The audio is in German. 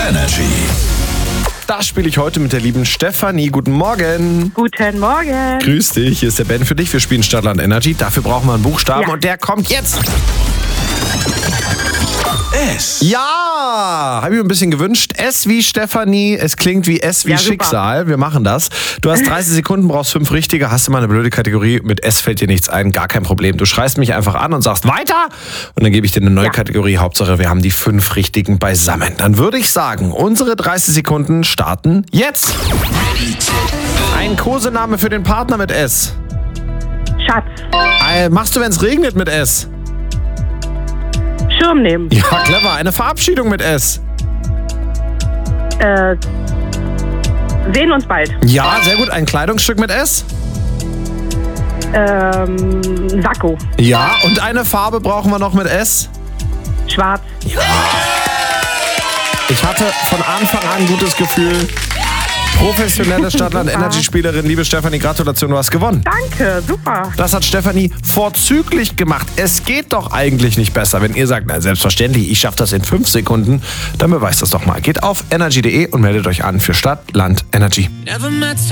Energy. Das spiele ich heute mit der lieben Stefanie. Guten Morgen. Guten Morgen. Grüß dich, hier ist der Ben für dich. Wir spielen Stadtland Energy. Dafür brauchen wir einen Buchstaben und der kommt jetzt. S. Ja, habe ich mir ein bisschen gewünscht. S wie Stefanie, es klingt wie S wie Ja, super. Schicksal. Wir machen das. Du hast 30 Sekunden, brauchst 5 richtige. Hast du mal eine blöde Kategorie? Mit S fällt dir nichts ein, gar kein Problem. Du schreist mich einfach an und sagst weiter. Und dann gebe ich dir eine neue Kategorie. Hauptsache, wir haben die 5 richtigen beisammen. Dann würde ich sagen, unsere 30 Sekunden starten jetzt. Ein Kosename für den Partner mit S. Schatz. Machst du, wenn es regnet mit S? Schirm nehmen. Ja, clever. Eine Verabschiedung mit S. Sehen uns bald. Ja, sehr gut. Ein Kleidungsstück mit S. Sakko. Ja, und eine Farbe brauchen wir noch mit S. Schwarz. Ich hatte von Anfang an ein gutes Gefühl. Professionelle Stadtland-Energy-Spielerin, liebe Stefanie, Gratulation, du hast gewonnen. Danke, super. Das hat Stefanie vorzüglich gemacht. Es geht doch eigentlich nicht besser. Wenn ihr sagt, na selbstverständlich, ich schaffe das in 5 Sekunden, dann beweist das doch mal. Geht auf energy.de und meldet euch an für Stadtland Energy.